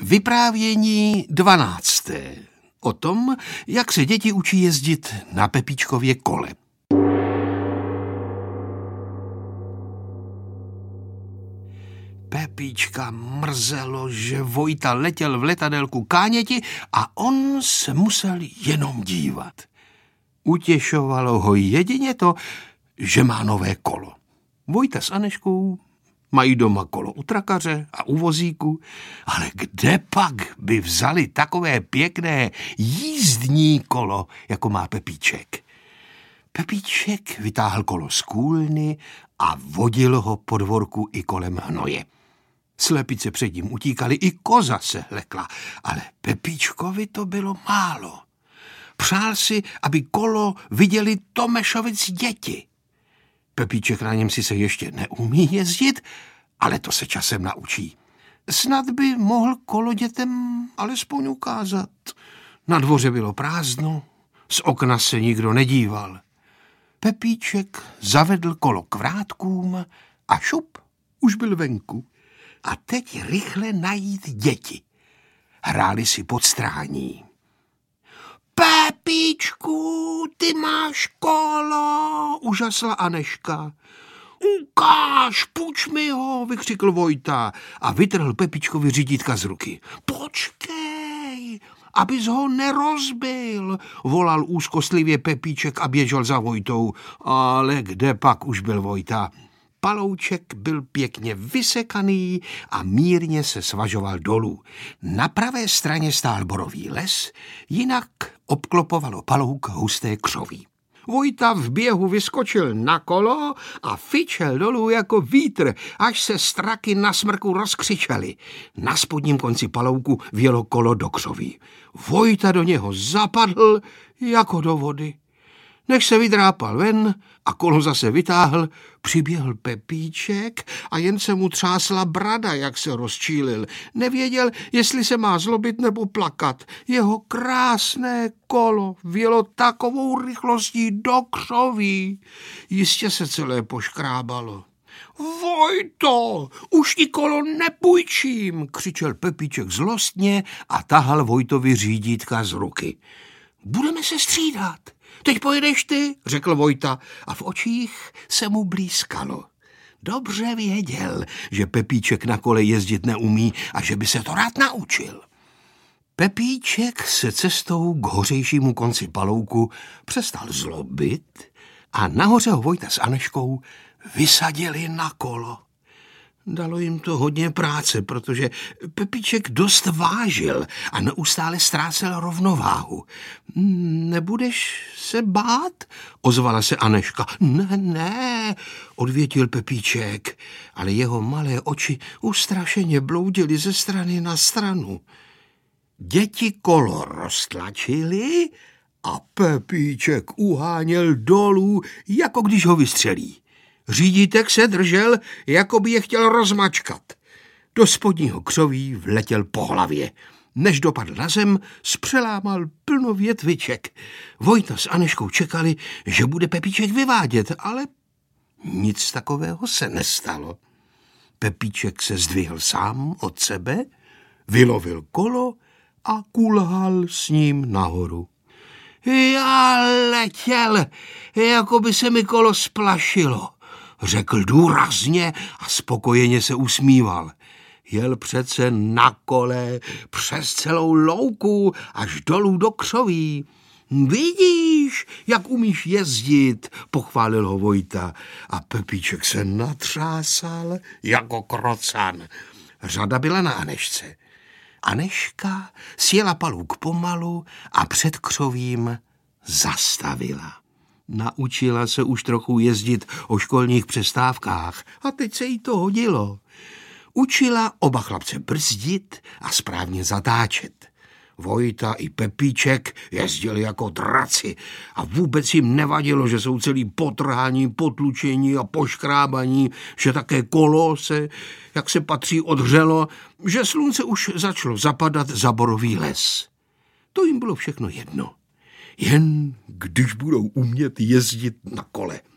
Vyprávění 12. O tom, jak se děti učí jezdit na Pepíčkově kole. Pepíčka mrzelo, že Vojta letěl v letadélku Káněti a on se musel jenom dívat. Utěšovalo ho jedině to, že má nové kolo. Vojta s Aneškou mají doma kolo u trakaře a u vozíku, ale kde pak by vzali takové pěkné jízdní kolo, jako má Pepíček? Pepíček vytáhl kolo z kůlny a vodil ho po dvorku i kolem hnoje. Slepice před ním utíkaly, i koza se lekla, ale Pepíčkovi to bylo málo. Přál si, aby kolo viděli Tomešovic děti. Pepíček na něm si se ještě neumí jezdit, ale to se časem naučí. Snad by mohl kolo dětem alespoň ukázat. Na dvoře bylo prázdno, z okna se nikdo nedíval. Pepíček zavedl kolo k vrátkům a šup, už byl venku. A teď rychle najít děti. Hráli si pod strání. Pepíčku, ty máš kolo, užasla Aneška. Ukáž, půjč mi ho, vykřikl Vojta a vytrhl Pepíčkovi řídítka z ruky. Počkej, abys ho nerozbil, volal úzkostlivě Pepíček a běžel za Vojtou, ale kde pak už byl Vojta? Palouček byl pěkně vysekaný a mírně se svažoval dolů. Na pravé straně stál borový les, jinak obklopovalo palouk husté křoví. Vojta v běhu vyskočil na kolo a fičel dolů jako vítr, až se straky na smrku rozkřičely. Na spodním konci palouku vjelo kolo do křoví. Vojta do něho zapadl jako do vody. Než se vydrápal ven a kolo zase vytáhl, přiběhl Pepíček a jen se mu třásla brada, jak se rozčílil. Nevěděl, jestli se má zlobit nebo plakat. Jeho krásné kolo vjelo takovou rychlostí do křoví. Jistě se celé poškrábalo. Vojto, už ti kolo nepůjčím, křičel Pepíček zlostně a tahal Vojtovi řídítka z ruky. Budeme se střídat. Teď pojedeš ty, řekl Vojta a v očích se mu blízkalo. Dobře věděl, že Pepíček na kole jezdit neumí a že by se to rád naučil. Pepíček se cestou k hořejšímu konci palouku přestal zlobit a nahoře ho Vojta s Aneškou vysadili na kolo. Dalo jim to hodně práce, protože Pepíček dost vážil a neustále ztrácel rovnováhu. Nebudeš se bát? Ozvala se Aneška. Ne, odvětil Pepíček, ale jeho malé oči ustrašeně bloudily ze strany na stranu. Děti kolo roztlačili a Pepíček uháněl dolů, jako když ho vystřelí. Řídítek se držel, jako by je chtěl rozmačkat. Do spodního křoví vletěl po hlavě. Než dopadl na zem, spřelámal plno větviček. Vojta s Aneškou čekali, že bude Pepíček vyvádět, ale nic takového se nestalo. Pepíček se zdvihl sám od sebe, vylovil kolo a kulhal s ním nahoru. Já letěl, jako by se mi kolo splašilo, řekl důrazně a spokojeně se usmíval. Jel přece na kole přes celou louku až dolů do křoví. Vidíš, jak umíš jezdit, pochválil ho Vojta a Pepíček se natřásal jako krocan. Řada byla na Anešce. Aneška sjela palouk pomalu a před křovím zastavila. Naučila se už trochu jezdit o školních přestávkách a teď se jí to hodilo. Učila oba chlapce brzdit a správně zatáčet. Vojta i Pepíček jezdili jako draci a vůbec jim nevadilo, že jsou celý potrhání, potlučení a poškrábaní, že také kolo se, jak se patří, odhřelo, že slunce už začalo zapadat za borový les. To jim bylo všechno jedno. Jen když budou umět jezdit na kole.